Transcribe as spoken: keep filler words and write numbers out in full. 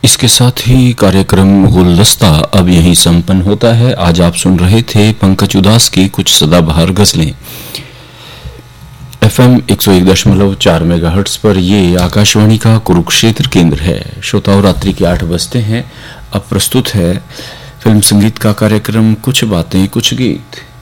इसके साथ ही कार्यक्रम गुलदस्ता अब यहीं संपन्न होता है। आज आप सुन रहे थे पंकज उदास की कुछ सदाबहार गजलें। एफएम एक सौ एक दशमलव चार मेगाहर्ट्ज पर ये आकाशवाणी का कुरुक्षेत्र केंद्र है। श्रोताओं, रात्रि के आठ बजते हैं। अब प्रस्तुत है फिल्म संगीत का कार्यक्रम कुछ बातें कुछ गीत।